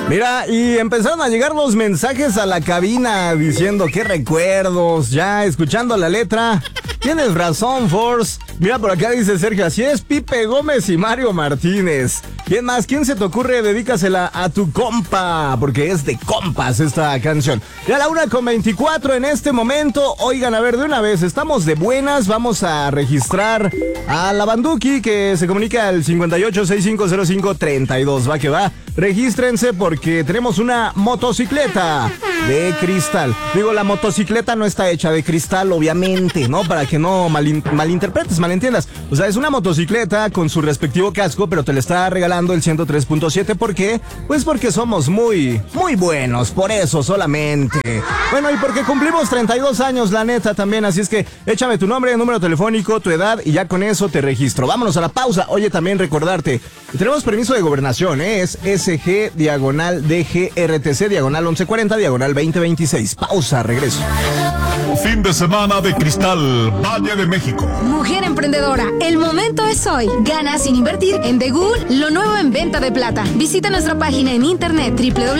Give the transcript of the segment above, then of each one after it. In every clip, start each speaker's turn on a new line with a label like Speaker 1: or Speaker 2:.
Speaker 1: Mira, y empezaron a llegar los mensajes a la cabina diciendo qué recuerdos, ya escuchando la letra. Tienes razón, Force. Mira, por acá dice Sergio, así es, Pipe Gómez y Mario Martínez. ¿Quién más? ¿Quién se te ocurre? Dedícasela a tu compa, porque es de compas esta canción. Ya la 1:24 en este momento. Oigan, a ver, de una vez, estamos de buenas. Vamos a registrar a la Banduki, que se comunica al 58650532. Va que va. Regístrense porque tenemos una motocicleta de cristal. Digo, la motocicleta no está hecha de cristal, obviamente, ¿no? Para que no malinterpretes, malentiendas. O sea, es una motocicleta con su respectivo casco, pero te la está regalando el 103.7. ¿Por qué? Pues porque somos muy buenos, por eso solamente. Bueno, y porque cumplimos 32 años, la neta, también. Así es que échame tu nombre, número telefónico, tu edad, y ya con eso te registro. Vámonos a la pausa. Oye, también recordarte, tenemos permiso de gobernación, ¿eh? Es SG/DGRTC, diagonal 1140, diagonal 2026. Pausa, regreso.
Speaker 2: Fin de semana de Cristal, Valle de México.
Speaker 3: Mujer emprendedora, el momento es hoy. Gana sin invertir en The Ghoul, lo nuevo en venta de plata. Visita nuestra página en internet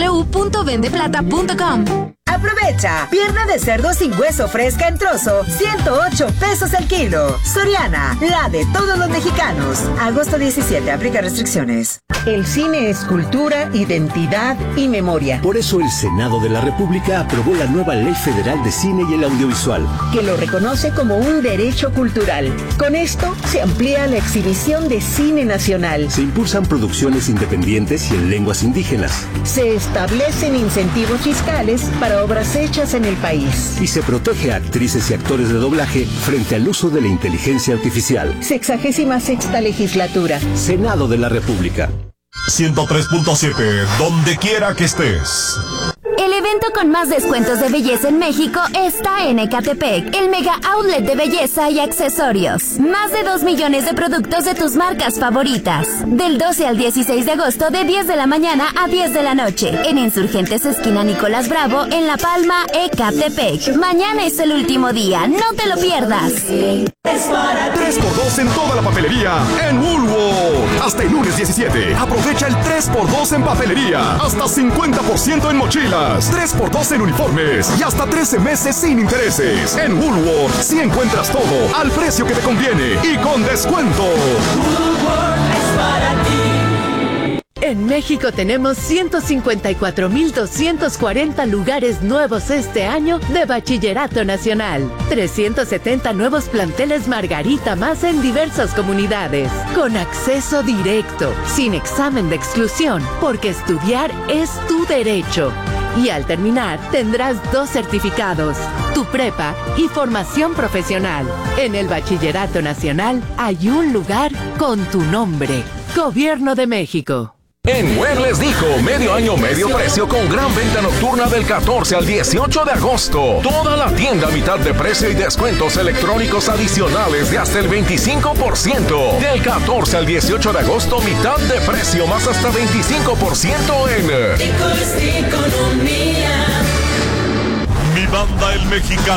Speaker 3: www.vendeplata.com.
Speaker 4: Aprovecha, pierna de cerdo sin hueso fresca en trozo, 108 pesos el kilo. Soriana, la de todos los mexicanos. Agosto 17, aplica restricciones.
Speaker 5: El cine es cultura, identidad y memoria.
Speaker 6: Por eso el Senado de la República aprobó la nueva Ley Federal de Cine y el Audiovisual,
Speaker 5: que lo reconoce como un derecho cultural. Con esto se amplía la exhibición de cine nacional.
Speaker 6: Se impulsan producciones independientes y en lenguas indígenas.
Speaker 5: Se establecen incentivos fiscales para obras hechas en el país.
Speaker 6: Y se protege a actrices y actores de doblaje frente al uso de la inteligencia artificial.
Speaker 5: 66ª legislatura.
Speaker 6: Senado de la República.
Speaker 2: 103.7, donde quiera que estés.
Speaker 7: El evento con más descuentos de belleza en México está en Ecatepec, el mega outlet de belleza y accesorios. Más de 2 millones de productos de tus marcas favoritas. Del 12 al 16 de agosto, de 10 de la mañana a 10 de la noche. En Insurgentes esquina Nicolás Bravo, en La Palma, Ecatepec. Mañana es el último día, no te lo pierdas.
Speaker 8: 3x2 en toda la papelería en Woolworth. Hasta el lunes 17. Aprovecha el 3x2 en papelería. Hasta 50% en mochilas. 3x2 en uniformes y hasta 13 meses sin intereses. En Woolworth sí encuentras todo al precio que te conviene y con descuento.
Speaker 9: Woolworth es para ti.
Speaker 10: En México tenemos 154,240 lugares nuevos este año de Bachillerato Nacional. 370 nuevos planteles Margarita más en diversas comunidades. Con acceso directo, sin examen de exclusión, porque estudiar es tu derecho. Y al terminar, tendrás 2 certificados, tu prepa y formación profesional. En el Bachillerato Nacional hay un lugar con tu nombre. Gobierno de México.
Speaker 11: En Muebles Dijo, medio año, medio precio con gran venta nocturna del 14 al 18 de agosto. Toda la tienda a mitad de precio y descuentos electrónicos adicionales de hasta el 25%. Del 14 al 18 de agosto, mitad de precio más hasta 25% en...
Speaker 9: Dijo es economía.
Speaker 2: Mi banda El Mexicano.